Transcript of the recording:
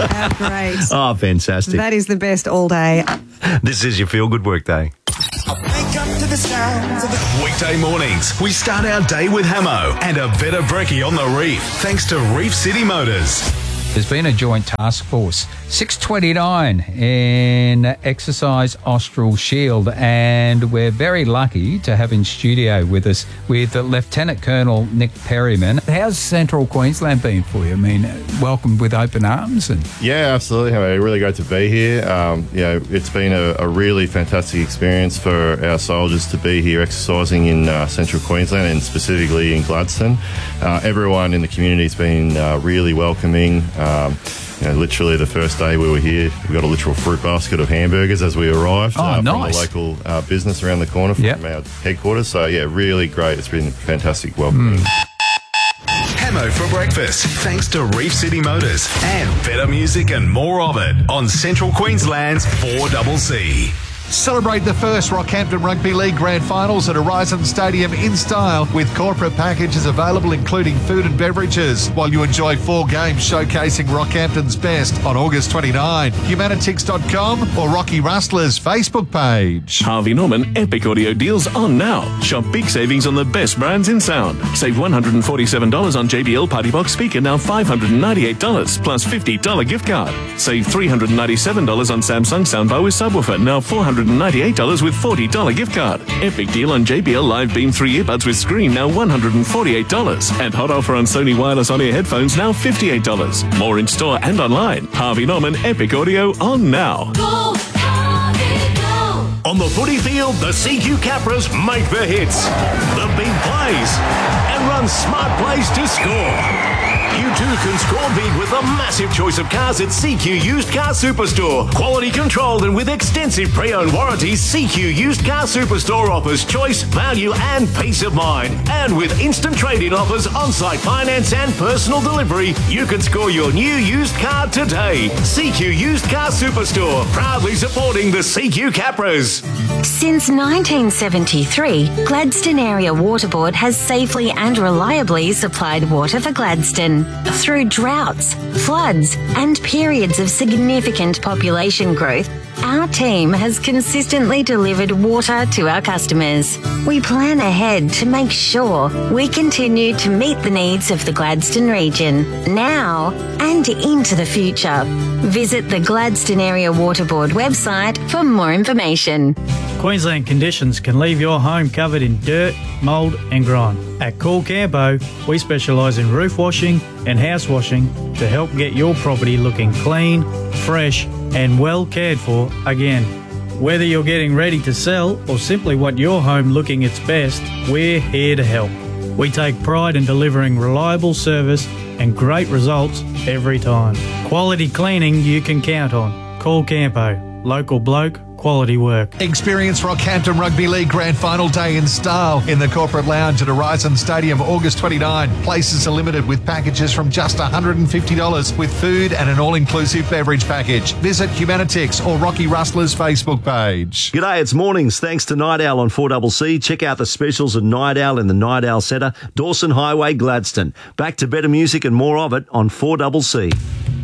How great. Oh, fantastic. That is the best all day. This is your feel-good workday. Weekday mornings, we start our day with Hamo and a better brekkie on the reef, thanks to Reef City Motors. There's been a joint task force, 629 in Exercise Austral Shield, and we're very lucky to have in studio with us with Lieutenant Colonel Nick Perryman. How's Central Queensland been for you? I mean, welcomed with open arms. Yeah, absolutely. Really great to be here. It's been a really fantastic experience for our soldiers to be here exercising in Central Queensland and specifically in Gladstone. Everyone in the community's been really welcoming. Literally the first day we were here, we got a literal fruit basket of hamburgers as we arrived from the local business around the corner from our headquarters. So, yeah, really great. It's been fantastic welcoming. Hamo for breakfast, thanks to Reef City Motors and better music and more of it on Central Queensland's 4CC. Celebrate the first Rockhampton Rugby League Grand Finals at Horizon Stadium in style with corporate packages available including food and beverages while you enjoy 4 games showcasing Rockhampton's best on August 29. Humanitix.com or Rocky Rustler's Facebook page. Harvey Norman Epic Audio deals on now. Shop big savings on the best brands in sound. Save $147 on JBL Party Box speaker, now $598 plus $50 gift card. Save $397 on Samsung soundbar with subwoofer, now $498 with $40 gift card. Epic deal on JBL Live Beam 3 earbuds with screen, now $148. And hot offer on Sony wireless on-ear headphones, now $58. More in store and online. Harvey Norman Epic Audio on now. Go, Harvey, go. On the footy field, the CQ Capras make the hits, the big plays, and run smart plays to score. You too can score big with a massive choice of cars at CQ Used Car Superstore. Quality controlled and with extensive pre-owned warranties, CQ Used Car Superstore offers choice, value and peace of mind. And with instant trade-in offers, on-site finance and personal delivery, you can score your new used car today. CQ Used Car Superstore, proudly supporting the CQ Capras. Since 1973, Gladstone Area Water Board has safely and reliably supplied water for Gladstone. Through droughts, floods, and periods of significant population growth, our team has consistently delivered water to our customers. We plan ahead to make sure we continue to meet the needs of the Gladstone region, now and into the future. Visit the Gladstone Area Water Board website for more information. Queensland conditions can leave your home covered in dirt, mould and grime. At Cool Campo, we specialise in roof washing and house washing to help get your property looking clean, fresh and well cared for again. Whether you're getting ready to sell or simply want your home looking its best, we're here to help. We take pride in delivering reliable service and great results every time. Quality cleaning you can count on. Cool Campo. Local bloke, quality work. Experience Rockhampton Rugby League Grand Final Day in style in the Corporate Lounge at Horizon Stadium, August 29. Places are limited with packages from just $150 with food and an all-inclusive beverage package. Visit Humanitix or Rocky Rustler's Facebook page. G'day, it's mornings. Thanks to Night Owl on 4CC. Check out the specials at Night Owl in the Night Owl Centre, Dawson Highway, Gladstone. Back to better music and more of it on 4CC.